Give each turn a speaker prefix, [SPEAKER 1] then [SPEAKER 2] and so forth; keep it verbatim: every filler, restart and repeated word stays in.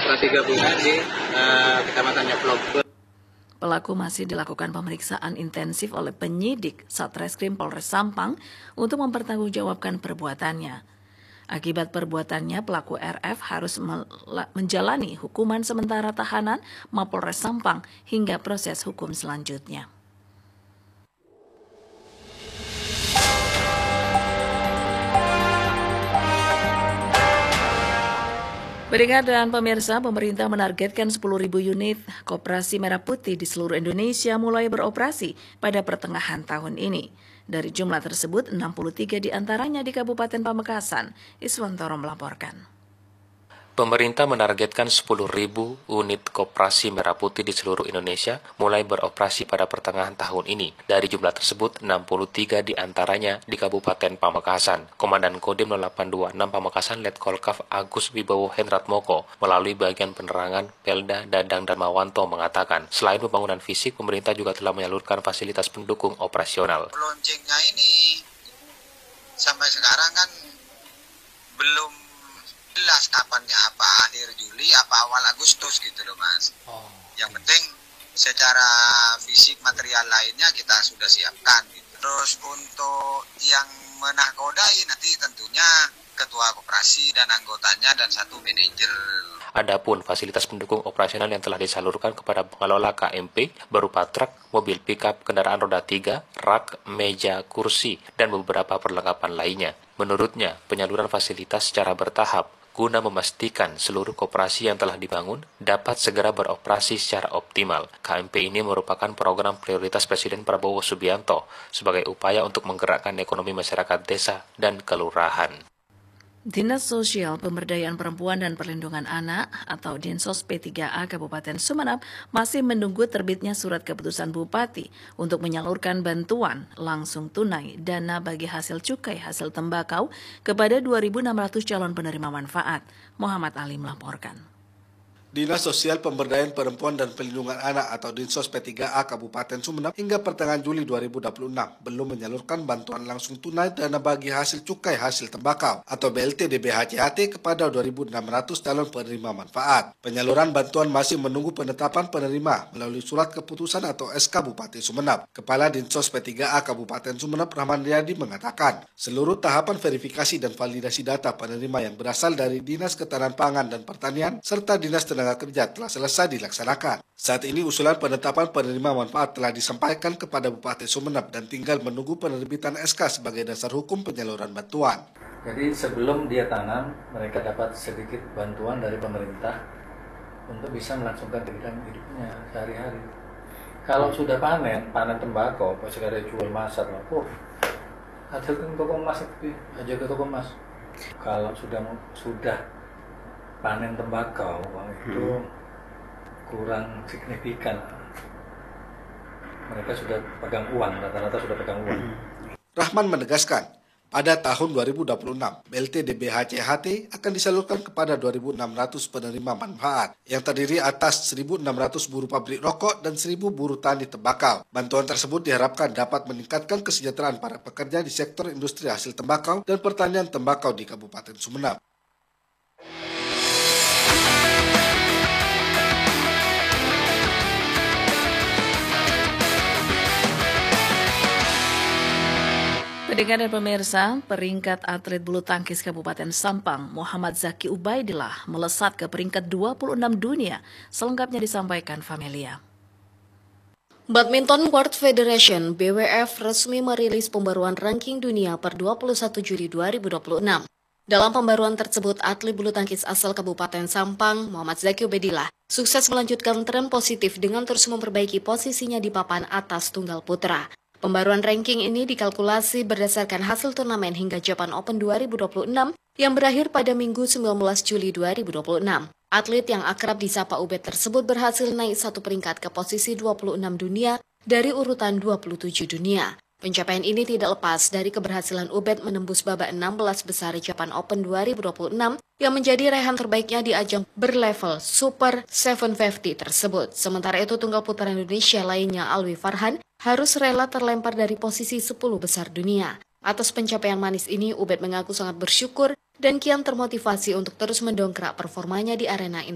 [SPEAKER 1] operasi gabungan di uh, Kecamatan Nyaplok.
[SPEAKER 2] Pelaku masih dilakukan pemeriksaan intensif oleh penyidik Satreskrim Polres Sampang untuk mempertanggungjawabkan perbuatannya. Akibat perbuatannya, pelaku R F harus menjalani hukuman sementara tahanan Mapolres Sampang hingga proses hukum selanjutnya. Pendengar dan pemirsa, pemerintah menargetkan sepuluh ribu unit Koperasi Merah Putih di seluruh Indonesia mulai beroperasi pada pertengahan tahun ini. Dari jumlah tersebut, enam puluh tiga diantaranya di Kabupaten Pamekasan. Iswantoro melaporkan.
[SPEAKER 3] Pemerintah menargetkan sepuluh ribu unit Koperasi Merah Putih di seluruh Indonesia mulai beroperasi pada pertengahan tahun ini. Dari jumlah tersebut, enam puluh tiga diantaranya di Kabupaten Pamekasan. Komandan Kodim nol delapan dua enam Pamekasan Letkolkaf Agus Wibowo Hendratmoko melalui bagian penerangan Pelda Dadang Darmawanto mengatakan, selain pembangunan fisik, pemerintah juga telah menyalurkan fasilitas pendukung operasional.
[SPEAKER 4] Launchingnya ini sampai sekarang kan belum jelas kapannya, apa akhir Juli apa awal Agustus gitu loh Mas. Oh. Yang penting secara fisik material lainnya kita sudah siapkan gitu. Terus untuk yang menahkodai nanti tentunya ketua koperasi dan anggotanya dan satu manajer.
[SPEAKER 3] Adapun fasilitas pendukung operasional yang telah disalurkan kepada pengelola K M P berupa truk, mobil pickup, kendaraan roda tiga, rak, meja, kursi, dan beberapa perlengkapan lainnya. Menurutnya, penyaluran fasilitas secara bertahap guna memastikan seluruh koperasi yang telah dibangun dapat segera beroperasi secara optimal. K M P ini merupakan program prioritas Presiden Prabowo Subianto sebagai upaya untuk menggerakkan ekonomi masyarakat desa dan kelurahan.
[SPEAKER 2] Dinas Sosial Pemberdayaan Perempuan dan Perlindungan Anak atau Dinsos P tiga A Kabupaten Sumeneb masih menunggu terbitnya surat keputusan Bupati untuk menyalurkan bantuan langsung tunai dana bagi hasil cukai hasil tembakau kepada dua ribu enam ratus calon penerima manfaat. Muhammad Ali melaporkan.
[SPEAKER 5] Dinas Sosial Pemberdayaan Perempuan dan Perlindungan Anak atau Dinsos P tiga A Kabupaten Sumeneb hingga pertengahan Juli dua ribu dua puluh enam belum menyalurkan bantuan langsung tunai dana bagi hasil cukai hasil tembakau atau B L T D B H C H T kepada dua ribu enam ratus calon penerima manfaat. Penyaluran bantuan masih menunggu penetapan penerima melalui surat keputusan atau S K Bupati Sumeneb. Kepala Dinsos P tiga A Kabupaten Sumeneb Rahman Riyadi mengatakan, seluruh tahapan verifikasi dan validasi data penerima yang berasal dari Dinas Ketahanan Pangan dan Pertanian serta Dinas Tenaga Kerja telah selesai dilaksanakan. Saat ini usulan penetapan penerima manfaat telah disampaikan kepada Bupati Sumeneb dan tinggal menunggu penerbitan S K sebagai dasar hukum penyaluran bantuan.
[SPEAKER 6] Jadi sebelum dia tanam, mereka dapat sedikit bantuan dari pemerintah untuk bisa melangsungkan kegiatan hidupnya sehari-hari. Kalau sudah panen, panen tembakau, pas sekali jual masak, oh, hasilkan toko emas itu, aja ke toko emas. Kalau sudah sudah panen tembakau itu hmm. kurang signifikan. Mereka sudah pegang uang, rata-rata sudah pegang uang.
[SPEAKER 5] Rahman menegaskan, pada tahun dua ribu dua puluh enam, B L T D B H C H T akan disalurkan kepada dua ribu enam ratus penerima manfaat, yang terdiri atas seribu enam ratus buruh pabrik rokok dan seribu buruh tani tembakau. Bantuan tersebut diharapkan dapat meningkatkan kesejahteraan para pekerja di sektor industri hasil tembakau dan pertanian tembakau di Kabupaten Sumeneb.
[SPEAKER 2] Pendengar dan pemirsa, peringkat atlet bulu tangkis Kabupaten Sampang, Muhammad Zaki Ubaidillah, melesat ke peringkat dua puluh enam dunia. Selengkapnya disampaikan Familia.
[SPEAKER 7] Badminton World Federation B W F resmi merilis pembaruan ranking dunia per dua puluh satu Juli dua ribu dua puluh enam. Dalam pembaruan tersebut, atlet bulu tangkis asal Kabupaten Sampang, Muhammad Zaki Ubaidillah, sukses melanjutkan tren positif dengan terus memperbaiki posisinya di papan atas tunggal putra. Pembaruan ranking ini dikalkulasi berdasarkan hasil turnamen hingga Japan Open dua ribu dua puluh enam yang berakhir pada Minggu sembilan belas Juli dua ribu dua puluh enam. Atlet yang akrab disapa Ubed tersebut berhasil naik satu peringkat ke posisi dua puluh enam dunia dari urutan dua puluh tujuh dunia. Pencapaian ini tidak lepas dari keberhasilan Ubed menembus babak enam belas besar Japan Open dua ribu dua puluh enam yang menjadi raihan terbaiknya di ajang berlevel Super tujuh lima puluh tersebut. Sementara itu tunggal putra Indonesia lainnya Alwi Farhan harus rela terlempar dari posisi sepuluh besar dunia. Atas pencapaian manis ini, Ubed mengaku sangat bersyukur dan kian termotivasi untuk terus mendongkrak performanya di arena internasional.